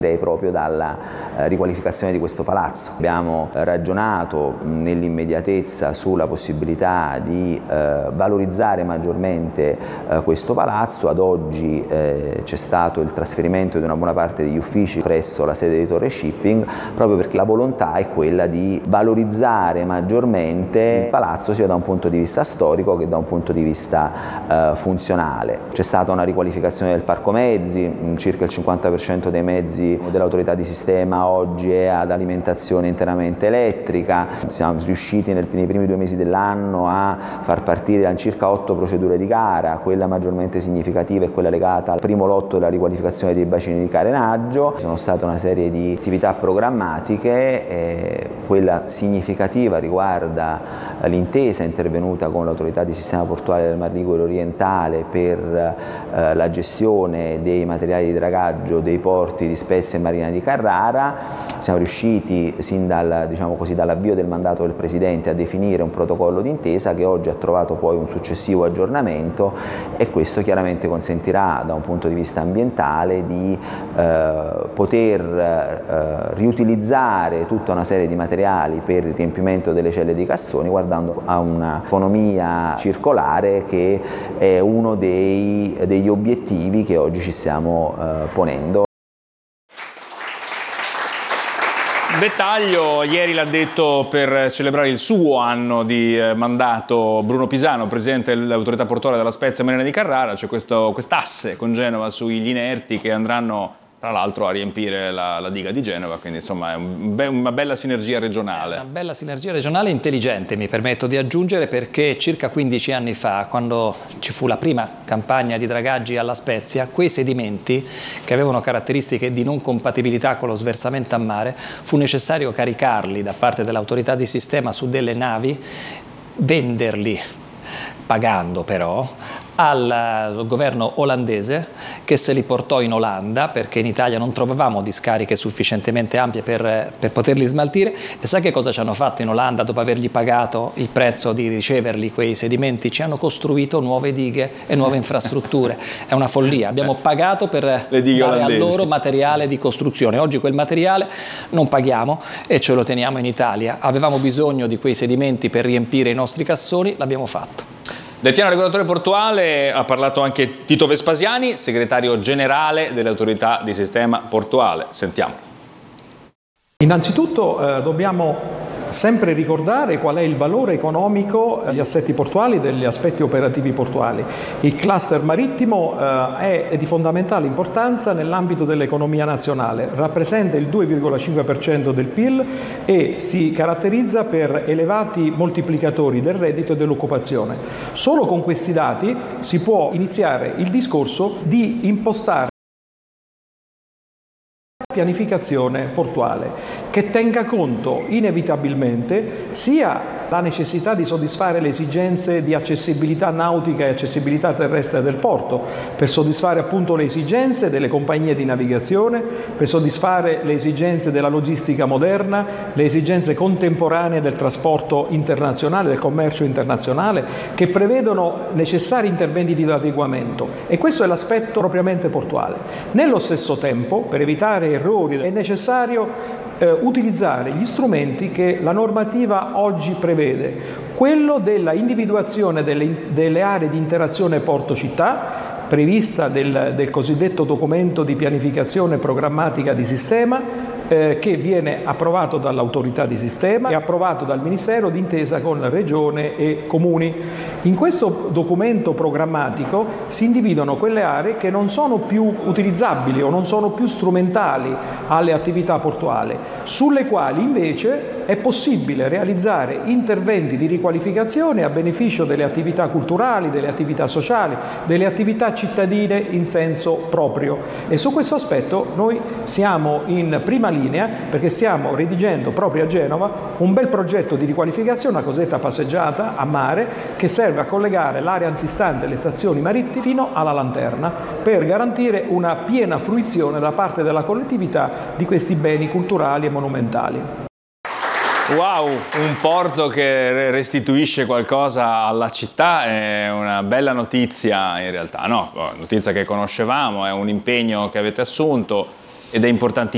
proprio dalla riqualificazione di questo palazzo. Abbiamo ragionato nell'immediatezza sulla possibilità di valorizzare maggiormente questo palazzo. Ad oggi c'è stato il trasferimento di una buona parte degli uffici presso la sede di Torre Shipping, proprio perché la volontà è quella di valorizzare maggiormente il palazzo sia da un punto di vista storico che da un punto di vista funzionale. C'è stata una riqualificazione del parco mezzi, circa il 50% dei mezzi dell'autorità di sistema oggi è ad alimentazione interamente elettrica. Siamo riusciti nei primi 2 mesi dell'anno a far partire circa 8 procedure di gara. Quella maggiormente significativa è quella legata al primo lotto della riqualificazione dei bacini di carenaggio. Ci sono state una serie di attività programmatiche, quella significativa riguarda l'intesa intervenuta con l'autorità di sistema portuale del Mar Ligure orientale per la gestione dei materiali di dragaggio dei porti di Spezia e Marina di Carrara. Siamo riusciti sin dall'avvio del mandato del Presidente a definire un protocollo d'intesa che oggi ha trovato poi un successivo aggiornamento, e questo chiaramente consentirà da un punto di vista ambientale di poter riutilizzare tutta una serie di materiali per il riempimento delle celle dei cassoni, guardando a un'economia circolare che è uno degli obiettivi che oggi ci stiamo ponendo. Dettaglio, ieri l'ha detto per celebrare il suo anno di mandato Bruno Pisano, presidente dell'autorità portuale della Spezia Marina di Carrara. C'è quest'asse con Genova sugli inerti che andranno tra l'altro a riempire la diga di Genova, quindi insomma è una bella sinergia regionale. Una bella sinergia regionale intelligente, mi permetto di aggiungere, perché circa 15 anni fa, quando ci fu la prima campagna di dragaggi alla Spezia, quei sedimenti che avevano caratteristiche di non compatibilità con lo sversamento a mare, fu necessario caricarli da parte dell'autorità di sistema su delle navi, venderli, pagando però, al governo olandese, che se li portò in Olanda perché in Italia non trovavamo discariche sufficientemente ampie per poterli smaltire. E sai che cosa ci hanno fatto in Olanda dopo avergli pagato il prezzo di riceverli quei sedimenti? Ci hanno costruito nuove dighe e nuove infrastrutture. È una follia, abbiamo pagato per dare a loro materiale di costruzione. Oggi quel materiale non paghiamo e ce lo teniamo in Italia. Avevamo bisogno di quei sedimenti per riempire i nostri cassoni, l'abbiamo fatto. Del piano regolatore portuale ha parlato anche Tito Vespasiani, segretario generale dell'autorità di sistema portuale. Sentiamo. Innanzitutto dobbiamo sempre ricordare qual è il valore economico degli assetti portuali e degli aspetti operativi portuali. Il cluster marittimo è di fondamentale importanza nell'ambito dell'economia nazionale, rappresenta il 2,5% del PIL e si caratterizza per elevati moltiplicatori del reddito e dell'occupazione. Solo con questi dati si può iniziare il discorso di impostare pianificazione portuale che tenga conto inevitabilmente sia la necessità di soddisfare le esigenze di accessibilità nautica e accessibilità terrestre del porto, per soddisfare appunto le esigenze delle compagnie di navigazione, per soddisfare le esigenze della logistica moderna, le esigenze contemporanee del trasporto internazionale, del commercio internazionale, che prevedono necessari interventi di adeguamento, e questo è l'aspetto propriamente portuale. Nello stesso tempo, per evitare errori, è necessario utilizzare gli strumenti che la normativa oggi prevede, quello della individuazione delle aree di interazione porto-città, prevista del cosiddetto documento di pianificazione programmatica di sistema, che viene approvato dall'autorità di sistema e approvato dal Ministero d'intesa con Regione e Comuni. In questo documento programmatico si individuano quelle aree che non sono più utilizzabili o non sono più strumentali alle attività portuali, sulle quali invece è possibile realizzare interventi di riqualificazione a beneficio delle attività culturali, delle attività sociali, delle attività cittadine in senso proprio. E su questo aspetto noi siamo in prima linea perché stiamo redigendo proprio a Genova un bel progetto di riqualificazione, una cosiddetta passeggiata a mare, che serve a collegare l'area antistante le stazioni marittime fino alla lanterna per garantire una piena fruizione da parte della collettività di questi beni culturali e monumentali. Wow, un porto che restituisce qualcosa alla città è una bella notizia in realtà, no, notizia che conoscevamo, è un impegno che avete assunto ed è importantissimo.